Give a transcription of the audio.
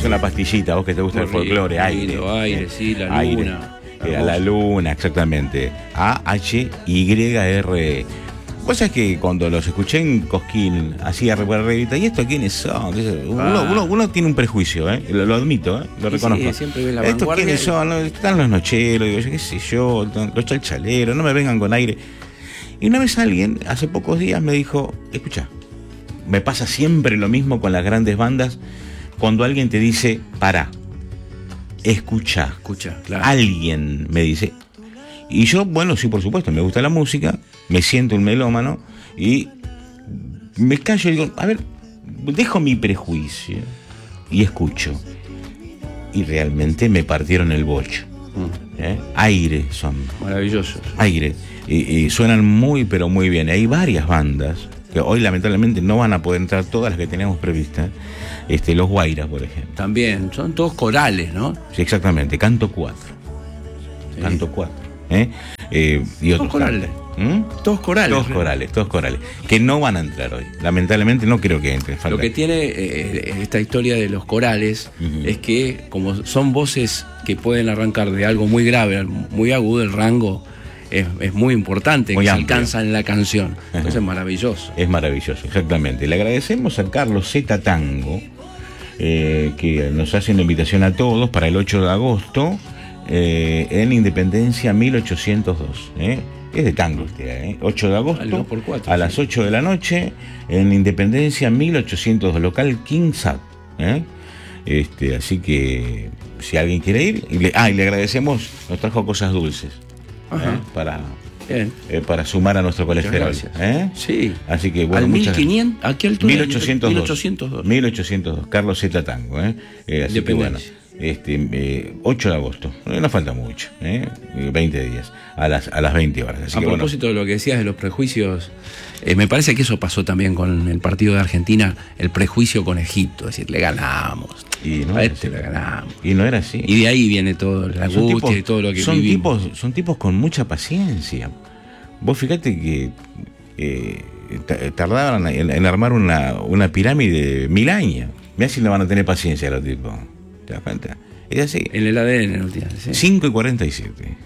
con la pastillita, vos que te gusta el folclore, aire. Aire, sí, la aire. luna. La luna, exactamente. AHYR. Vos sabés que cuando los escuché en Cosquín, hacía revista, ¿y esto quiénes son? Uno tiene un prejuicio, lo admito, lo reconozco. Sí, siempre ves la ¿Estos vanguardia quiénes son? No, están los nocheros, digo yo, qué sé yo, los chalchaleros, no me vengan con aire. Y una vez alguien, hace pocos días, me dijo, escucha, me pasa siempre lo mismo con las grandes bandas, cuando alguien te dice, pará, escucha, claro. Alguien me dice. Y yo, bueno, sí, por supuesto, me gusta la música, me siento un melómano y me callo y digo, a ver, dejo mi prejuicio y escucho. Y realmente me partieron el bocho. Aire son. Maravillosos. Aire. Y suenan muy, pero muy bien. Hay varias bandas que hoy lamentablemente no van a poder entrar todas las que teníamos previstas. Los Guairas, por ejemplo. También, son todos corales, ¿no? Sí, exactamente, canto 4. Sí. Canto 4. Y otros corales. Todos corales. Todos corales. Que no van a entrar hoy. Lamentablemente no creo que entren. Lo que tiene esta historia de los corales es que, como son voces que pueden arrancar de algo muy grave, muy agudo, el rango es muy importante, muy que amplio. Se alcanza en la canción. Entonces es maravilloso. Es maravilloso, exactamente. Le agradecemos a Carlos Z Tango, que nos hace una invitación a todos para el 8 de agosto. En Independencia 1802. Es de tango usted, 8 de agosto a las 8 de la noche en Independencia 1802, local King Sat. Así que si alguien quiere ir, y le agradecemos, nos trajo cosas dulces para sumar a nuestro colesterol. Sí. Así que bueno, al 1500, ¿a qué altura? 1802. 1802, Carlos Z Tango. Así que bueno. 8 de agosto, no falta mucho, 20 días, a las 20 horas. Así a que, propósito de lo que decías de los prejuicios, me parece que eso pasó también con el partido de Argentina, el prejuicio con Egipto, es decir, le ganamos. Y no, le ganamos. Y no era así. Y de ahí viene todo, la angustia y todo lo que vivimos. Son tipos con mucha paciencia. Vos fíjate que tardaron en armar una pirámide 1000 años. Mirá si no van a tener paciencia los tipos. ¿Te das cuenta? Es así. En el ADN, ¿no? 5:47.